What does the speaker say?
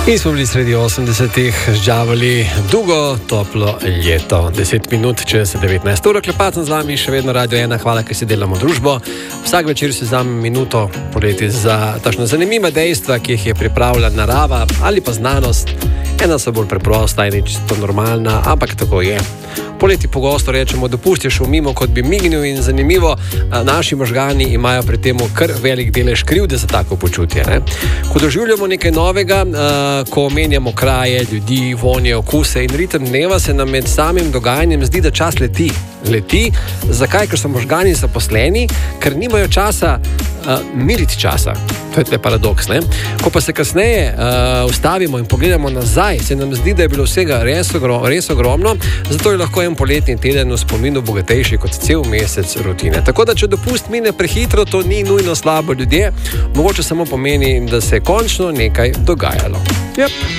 Mi smo bili sredi 80-ih, žđavali dolgo, toplo leto. 10 minut čez 19 ur, klepat sem z vami, še vedno Radio 1, hvala, ker si delamo družbo. Vsak večer si vzamem minuto poleti za tašno zanimiva dejstva, ki jih je pripravila narava ali pa znanost. Ena so bolj preprosta in čisto normalna, ampak tako je. Poleti pogosto rečemo, dopusti šel mimo, kot bi mignil, in zanimivo, naši možgani imajo pri temu kar velik delež krivde za tako počutje. Ne? Ko doživljamo nekaj novega, ko omenjamo kraje, ljudi, vonje, okuse in ritem dneva, se nam med samim dogajanjem zdi, da čas leti. Leti, zakaj? Ker so možgani zaposleni, ker nimajo časa miriti časa. To je tle paradoks, ne? Ko pa se kasneje ustavimo in pogledamo nazaj, se nam zdi, da je bilo vsega res ogromno, zato je lahko en poletni teden v spominu bogatejši kot cel mesec rutine. Tako da, če dopust mine prehitro, to ni nujno slabo, ljudje, mogoče samo pomeni, da se je končno nekaj dogajalo. Yep.